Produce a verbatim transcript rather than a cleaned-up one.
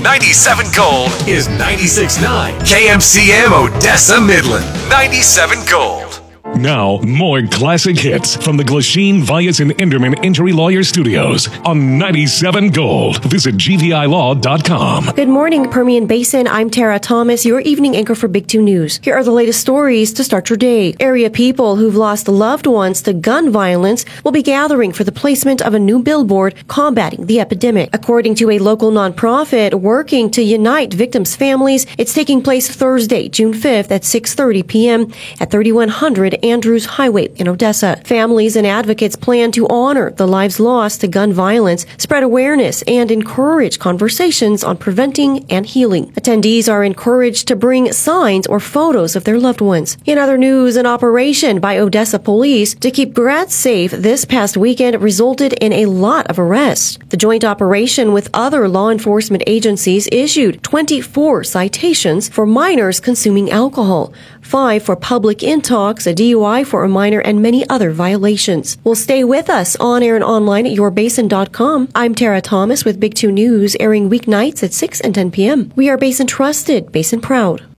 ninety-seven Gold is ninety-six point nine K M C M Odessa Midland. ninety-seven Gold. Now, more classic hits from the Glasheen, Vyas, and Enderman Injury Lawyer Studios on ninety-seven Gold. Visit G V I law dot com. Good morning, Permian Basin. I'm Tara Thomas, your evening anchor for Big Two News. Here are the latest stories to start your day. Area people who've lost loved ones to gun violence will be gathering for the placement of a new billboard combating the epidemic. According to a local nonprofit working to unite victims' families, it's taking place Thursday, June fifth at six thirty p.m. at thirty-one hundred Andrews Highway in Odessa. Families and advocates plan to honor the lives lost to gun violence, spread awareness, and encourage conversations on preventing and healing. Attendees are encouraged to bring signs or photos of their loved ones. In other news, an operation by Odessa police to keep grads safe this past weekend resulted in a lot of arrests. The joint operation with other law enforcement agencies issued twenty-four citations for minors consuming alcohol, five for public intox, a D U I for a minor, and many other violations. Well, stay with us on air and online at your basin dot com. I'm Tara Thomas with Big Two News, airing weeknights at six and ten p.m. We are Basin Trusted, Basin Proud.